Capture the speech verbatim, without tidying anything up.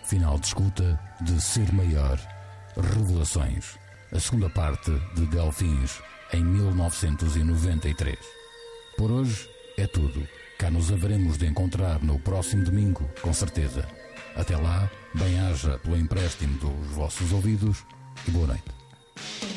Final de escuta de Ser Maior, Revelações, a segunda parte de Delfins, em mil novecentos e noventa e três. Por hoje é tudo. Cá nos haveremos de encontrar no próximo domingo, com certeza. Até lá, bem-aja pelo empréstimo dos vossos ouvidos e boa noite.